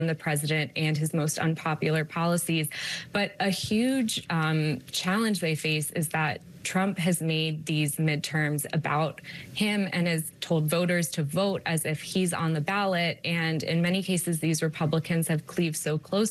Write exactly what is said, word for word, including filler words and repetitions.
the president and his most unpopular policies. But a huge um, challenge they face is that Trump has made these midterms about him and has told voters to vote as if he's on the ballot. And in many cases, these Republicans have cleaved so close